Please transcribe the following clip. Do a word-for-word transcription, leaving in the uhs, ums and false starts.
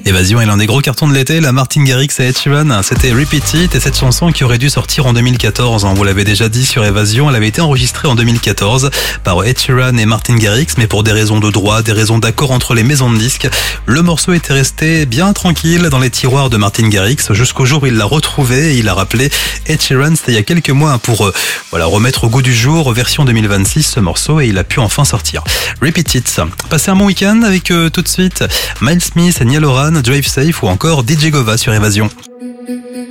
Évasion est l'un des gros cartons de l'été, la Martin Garrix et Ed Sheeran. C'était Repeat It et cette chanson qui aurait dû sortir en deux mille quatorze. Vous l'avez déjà dit sur Évasion, elle avait été enregistrée en deux mille quatorze par Ed Sheeran et Martin Garrix, mais pour des raisons de droit, des raisons d'accord entre les maisons de disques, le morceau était resté bien tranquille dans les tiroirs de Martin Garrix jusqu'au jour où il l'a retrouvé et il a rappelé Ed Sheeran, c'était il y a quelques mois pour euh, voilà remettre au goût du jour, version deux mille vingt-six ce morceau, et il a pu enfin sortir. Repeat It. Passez un bon week-end avec euh, tout de suite Miles Smith et Niall Horan, Drive Safe ou encore D J Gova sur Évasion.